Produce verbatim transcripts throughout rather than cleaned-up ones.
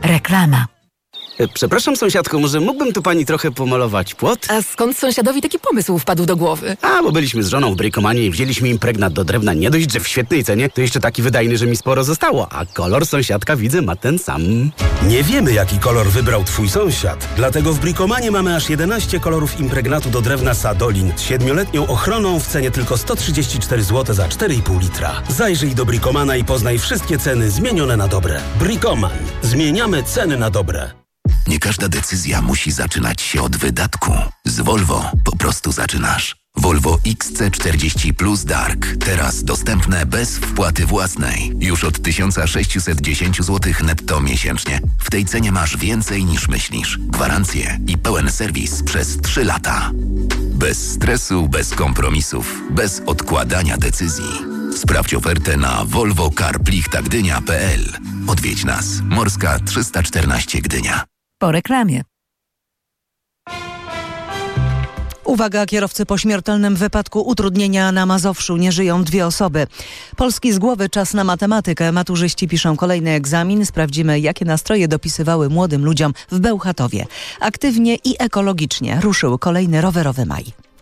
Reklama. Przepraszam, sąsiadko, może mógłbym tu pani trochę pomalować płot? A skąd sąsiadowi taki pomysł wpadł do głowy? A, bo byliśmy z żoną w Brikomanie i wzięliśmy impregnat do drewna. Nie dość, że w świetnej cenie, to jeszcze taki wydajny, że mi sporo zostało. A kolor sąsiadka, widzę, ma ten sam. Nie wiemy, jaki kolor wybrał twój sąsiad. Dlatego w Brikomanie mamy aż jedenaście kolorów impregnatu do drewna Sadolin z siedmioletnią ochroną w cenie tylko sto trzydzieści cztery złote za cztery i pół litra. Zajrzyj do Brikomana i poznaj wszystkie ceny zmienione na dobre. Brikoman. Zmieniamy ceny na dobre. Nie każda decyzja musi zaczynać się od wydatku. Z Volvo po prostu zaczynasz. Volvo X C czterdzieści Plus Dark. Teraz dostępne bez wpłaty własnej. Już od tysiąc sześćset dziesięć złotych netto miesięcznie. W tej cenie masz więcej niż myślisz. Gwarancję i pełen serwis przez trzy lata. Bez stresu, bez kompromisów, bez odkładania decyzji. Sprawdź ofertę na volvo car plichta gdynia kropka p l. Odwiedź nas. Morska trzysta czternaście Gdynia. Po reklamie. Uwaga, kierowcy, po śmiertelnym wypadku utrudnienia na Mazowszu nie żyją dwie osoby. Polski z głowy, czas na matematykę. Maturzyści piszą kolejny egzamin. Sprawdzimy, jakie nastroje dopisywały młodym ludziom w Bełchatowie. Aktywnie i ekologicznie ruszył kolejny rowerowy maj.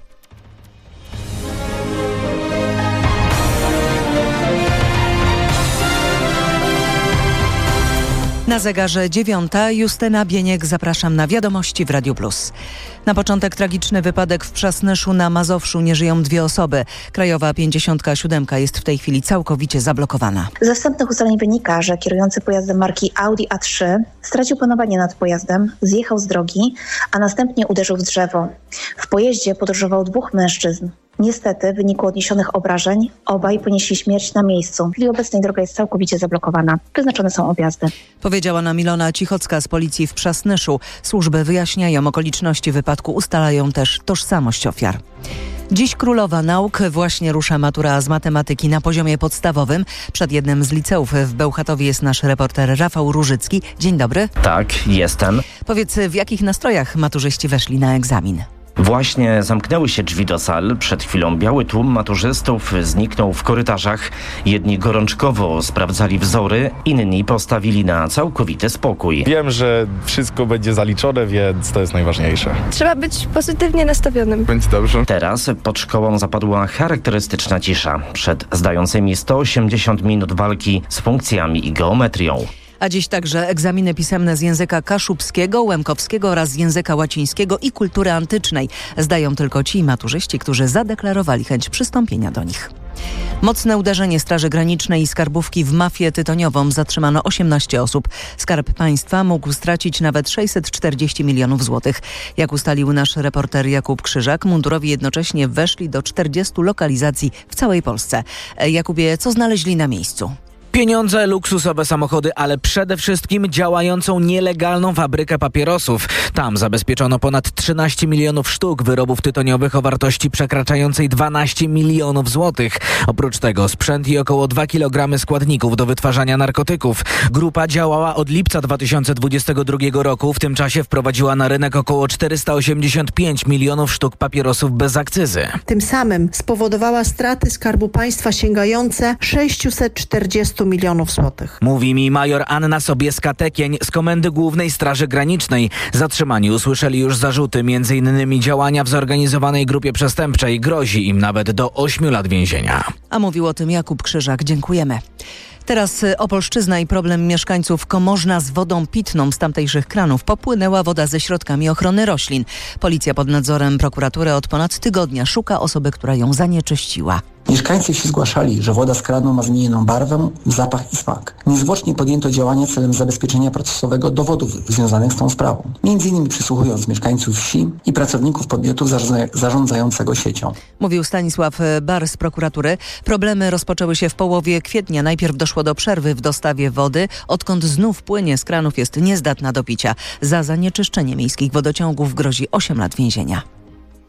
Na zegarze dziewiąta. Justyna Bieniek, zapraszam na wiadomości w Radiu Plus. Na początek tragiczny wypadek w Przasnyszu na Mazowszu. Nie żyją dwie osoby. Krajowa pięćdziesiątka siedem jest w tej chwili całkowicie zablokowana. Z wstępnych ustaleń wynika, że kierujący pojazdem marki Audi A trzy stracił panowanie nad pojazdem, zjechał z drogi, a następnie uderzył w drzewo. W pojeździe podróżowało dwóch mężczyzn. Niestety, w wyniku odniesionych obrażeń obaj ponieśli śmierć na miejscu. W chwili obecnej droga jest całkowicie zablokowana. Wyznaczone są objazdy. Powiedziała nam Ilona Cichocka z policji w Przasnyszu. Służby wyjaśniają okoliczności wypadku, ustalają też tożsamość ofiar. Dziś królowa nauk, właśnie rusza matura z matematyki na poziomie podstawowym. Przed jednym z liceów w Bełchatowie jest nasz reporter Rafał Różycki. Dzień dobry. Tak, jestem. Powiedz, w jakich nastrojach maturzyści weszli na egzamin? Właśnie zamknęły się drzwi do sal. Przed chwilą biały tłum maturzystów zniknął w korytarzach. Jedni gorączkowo sprawdzali wzory, inni postawili na całkowity spokój. Wiem, że wszystko będzie zaliczone, więc to jest najważniejsze. Trzeba być pozytywnie nastawionym. Będzie dobrze. Teraz pod szkołą zapadła charakterystyczna cisza. Przed zdającymi sto osiemdziesiąt minut walki z funkcjami i geometrią. A dziś także egzaminy pisemne z języka kaszubskiego, łemkowskiego oraz z języka łacińskiego i kultury antycznej. Zdają tylko ci maturzyści, którzy zadeklarowali chęć przystąpienia do nich. Mocne uderzenie Straży Granicznej i skarbówki w mafię tytoniową. Zatrzymano osiemnaście osób. Skarb Państwa mógł stracić nawet sześćset czterdzieści milionów złotych. Jak ustalił nasz reporter Jakub Krzyżak, mundurowi jednocześnie weszli do czterdziestu lokalizacji w całej Polsce. Jakubie, co znaleźli na miejscu? Pieniądze, luksusowe samochody, ale przede wszystkim działającą nielegalną fabrykę papierosów. Tam zabezpieczono ponad trzynaście milionów sztuk wyrobów tytoniowych o wartości przekraczającej dwanaście milionów złotych. Oprócz tego sprzęt i około dwa kilogramy składników do wytwarzania narkotyków. Grupa działała od lipca dwa tysiące dwudziestego drugiego roku. W tym czasie wprowadziła na rynek około czterysta osiemdziesiąt pięć milionów sztuk papierosów bez akcyzy. Tym samym spowodowała straty Skarbu Państwa sięgające sześćset czterdzieści milionów złotych. Mówi mi major Anna Sobieska-Tekień z Komendy Głównej Straży Granicznej. Zatrzymani usłyszeli już zarzuty, między innymi działania w zorganizowanej grupie przestępczej. Grozi im nawet do ośmiu lat więzienia. A mówił o tym Jakub Krzyżak. Dziękujemy. Teraz Opolszczyzna i problem mieszkańców Komorzna z wodą pitną z tamtejszych kranów. Popłynęła woda ze środkami ochrony roślin. Policja pod nadzorem prokuratury od ponad tygodnia szuka osoby, która ją zanieczyściła. Mieszkańcy wsi zgłaszali, że woda z kranu ma zmienioną barwę, zapach i smak. Niezwłocznie podjęto działania celem zabezpieczenia procesowego dowodów związanych z tą sprawą. Między innymi przysłuchując mieszkańców wsi i pracowników podmiotów zarządzającego siecią. Mówił Stanisław Bar z prokuratury. Problemy rozpoczęły się w połowie kwietnia. Najpierw doszło do przerwy w dostawie wody, odkąd znów płynie z kranów jest niezdatna do picia. Za zanieczyszczenie miejskich wodociągów grozi osiem lat więzienia.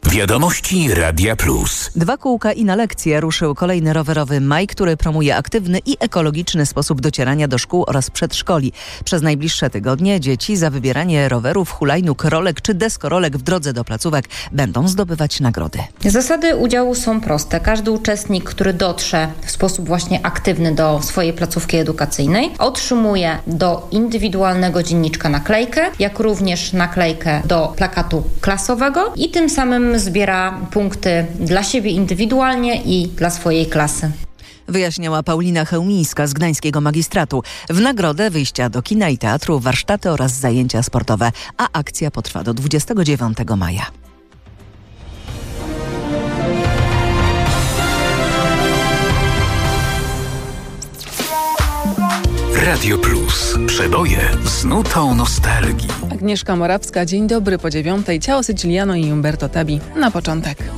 Wiadomości Radia Plus. Dwa kółka i na lekcje ruszył kolejny rowerowy maj, który promuje aktywny i ekologiczny sposób docierania do szkół oraz przedszkoli. Przez najbliższe tygodnie dzieci za wybieranie rowerów, hulajnóg, rolek czy deskorolek w drodze do placówek będą zdobywać nagrody. Zasady udziału są proste. Każdy uczestnik, który dotrze w sposób właśnie aktywny do swojej placówki edukacyjnej, otrzymuje do indywidualnego dzienniczka naklejkę, jak również naklejkę do plakatu klasowego i tym samym zbiera punkty dla siebie indywidualnie i dla swojej klasy. Wyjaśniała Paulina Chełmińska z Gdańskiego Magistratu. W nagrodę wyjścia do kina i teatru, warsztaty oraz zajęcia sportowe, a akcja potrwa do dwudziestego dziewiątego maja. Radio Plus. Przeboje z nutą nostalgii. Agnieszka Morawska, dzień dobry po dziewiątej. Ciao Siciliano i Umberto Tabi na początek.